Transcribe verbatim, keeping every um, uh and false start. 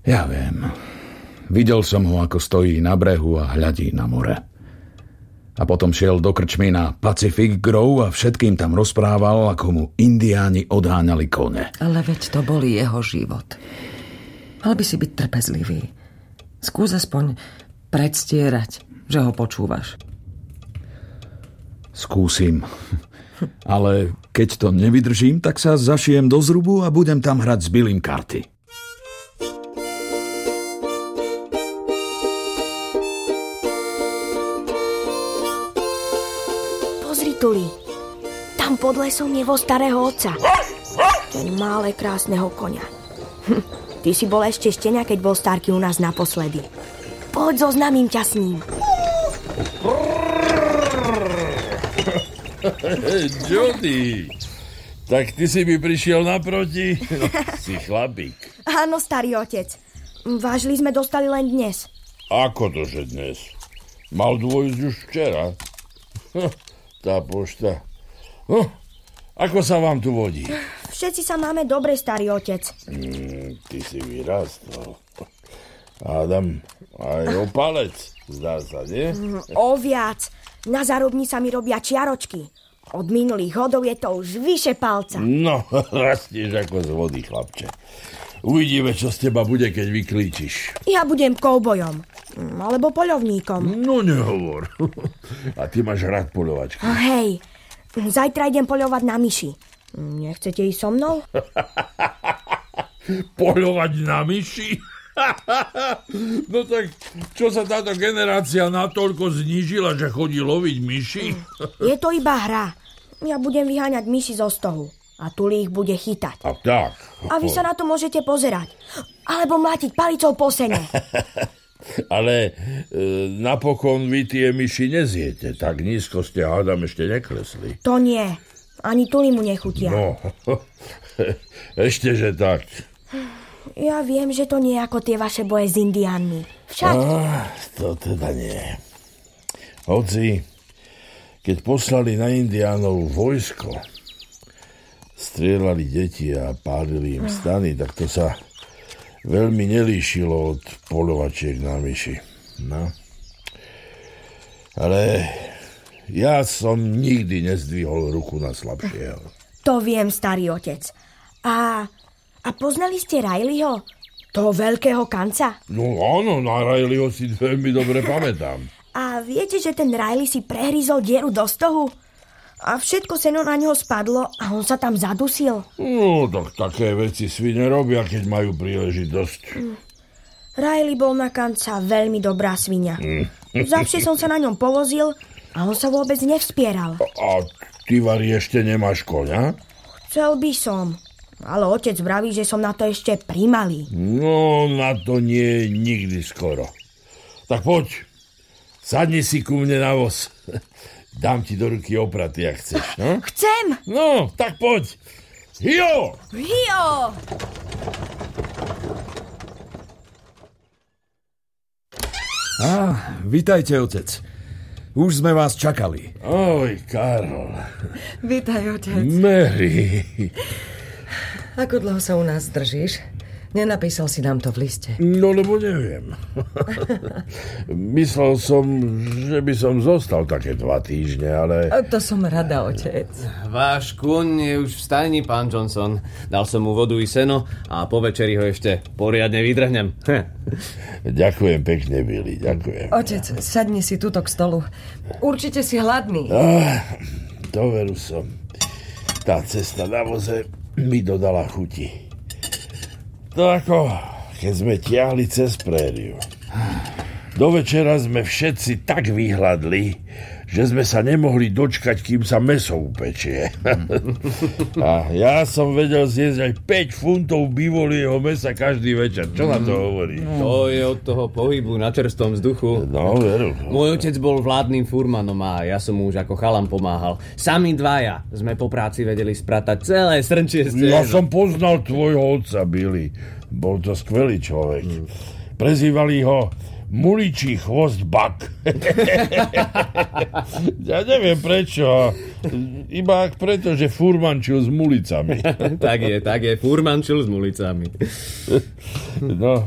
Ja viem. Videl som ho, ako stojí na brehu a hľadí na more. A potom šiel do krčmy na Pacific Grove a všetkým tam rozprával, ako mu indiáni odháňali kone. Ale veď to bol jeho život. Mal by si byť trpezlivý. Skús aspoň predstierať, že ho počúvaš. Skúsim. Ale keď to nevydržím, tak sa zašijem do zrubu a budem tam hrať s Billym karty. Tuli, tam pod lesom je voz starého otca. Ten má ale krásneho koňa. Hm, ty si bol ešte štenia, keď bol Starky u nás naposledy. Poď, zoznamím ťa s ním. Hey, Jody, tak ty si mi prišiel naproti? No, si chlapík. Áno, starý otec. Vážli sme dostali len dnes. Ako to, že dnes? Mal dôjsť už včera. Tá pošta. No, ako sa vám tu vodí? Všetci sa máme dobre, starý otec. Mm, ty si vyrastol. Adam, aj o palec, zdá sa, nie? Mm, o viac. Na zarobni sa mi robia čiaročky. Od minulých hodov je to už vyše palca. No, rastieš ako z vody, chlapče. Uvidíme, čo z teba bude, keď vyklíčiš. Ja budem koubojom. Alebo poľovníkom. No nehovor. A ty máš rád poľovačky. Oh, hej, zajtra idem poľovať na myši. Nechcete ísť so mnou? Poľovať na myši? No tak, čo sa táto generácia natoľko znížila, že chodí loviť myši? Je to iba hra. Ja budem vyháňať myši zo stohu. A Tuli ich bude chytať. A tak. A vy sa na to môžete pozerať. Alebo mlátiť palicou po sene. Ale e, napokon vy tie myši neziete. Tak nízko ste, hádam, ešte neklesli. To nie. Ani Tuli mu nechutia. No, ešte, že tak. Ja viem, že to nie je ako tie vaše boje s indiánmi. Však... Ah, to teda nie. Hoci, keď poslali na indiánov vojsko, strieľali deti a pálili im stany, tak to sa veľmi nelíšilo od poľovačiek na myši. No. Ale ja som nikdy nezdvihol ruku na slabšieho. To viem, starý otec. A, a poznali ste Rileyho? Toho veľkého kanca? No áno, na Rileyho si veľmi dobre pamätám. A viete, že ten Riley si prehryzol dieru do stohu? A všetko seno na neho spadlo a on sa tam zadusil. No, tak také veci svine robia, keď majú príležitosť. Mm. Riley bol na kanca veľmi dobrá sviňa. Mm. Zavše som sa na ňom povozil a on sa vôbec nevspieral. A, a ty, Vari, ešte nemáš koňa? Chcel by som, ale otec vraví, že som na to ešte primalý. No, na to nie je nikdy skoro. Tak poď, sadni si ku mne na voz. Dám ti do ruky opraty, ak chceš, no? Chcem! No, tak poď! Hio! Hio! Á, vítajte, otec. Už sme vás čakali. Oj, Karol. Vítaj, otec. Mary. Ako dlho sa u nás držíš? Nenapísal si nám to v liste. No, lebo neviem. Myslel som, že by som zostal také dva týždne, ale... A to som rada, otec. Váš kôň je už v stajni, pán Johnson. Dal som mu vodu i seno a po večeri ho ešte poriadne vydrhnem. Ďakujem pekne, Billy, ďakujem. Otec, sadni si tuto k stolu. Určite si hladný. Ah, to veru som. Tá cesta na voze mi dodala chuti. To ako, keď sme tiahli cez prériu. Do večera sme všetci tak vyhladli, že sme sa nemohli dočkať, kým sa mäso upečie. A ja som vedel zjesť aj päť funtov bivolieho mäsa každý večer. Čo na to hovorí? To je od toho pohybu na čerstvom vzduchu. No, veru. Môj otec bol vládnym furmanom a ja som mu už ako chalan pomáhal. Sami dvaja sme po práci vedeli spratať celé srnčie steno. Ja som poznal tvojho otca, Billy. Bol to skvelý človek. Hmm. Prezývali ho Muličí chvost Buck. Ja neviem prečo. Iba preto, že furmančil s mulicami. Tak je, tak je. Furmančil s mulicami. No,